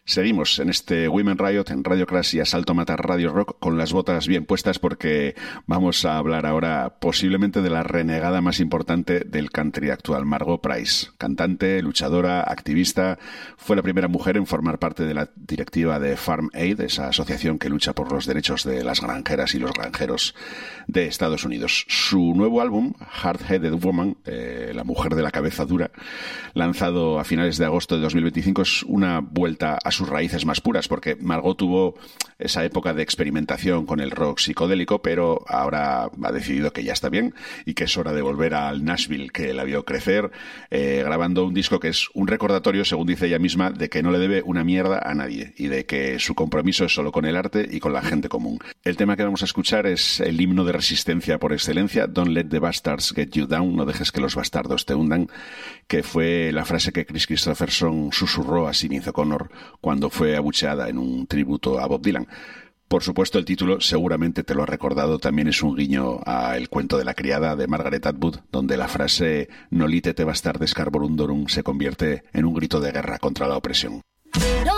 Seguimos en este Women Riot en Radio Crash y Asalto a Matar Radio Rock con las botas bien puestas porque vamos a hablar ahora posiblemente de la renegada más importante del country actual, Margo Price. Cantante, luchadora, activista, fue la primera mujer en formar parte de la directiva de Farm Aid, esa asociación que lucha por los derechos de las granjeras y los granjeros de Estados Unidos. Su nuevo álbum, Hard-Headed Woman, la mujer de la cabeza dura, lanzado a finales de agosto de 2025, es una vuelta a sus raíces más puras, porque Margo tuvo esa época de experimentación con el rock psicodélico, pero ahora ha decidido que ya está bien y que es hora de volver al Nashville que la vio crecer, grabando un disco que es un recordatorio, según dice ella misma, de que no le debe una mierda a nadie y de que su compromiso es solo con el arte y con la gente común. El tema que vamos a escuchar es el himno de resistencia por excelencia, Don't Let the Bastards Get You Down, no dejes que los bastardos te hundan, que fue la frase que Chris Christopherson susurró a Sinead O'Connor cuando fue abucheada en un tributo a Bob Dylan. Por supuesto, el título seguramente te lo ha recordado, también es un guiño a El cuento de la criada de Margaret Atwood, donde la frase "Nolite te bastardes carborundorum" se convierte en un grito de guerra contra la opresión.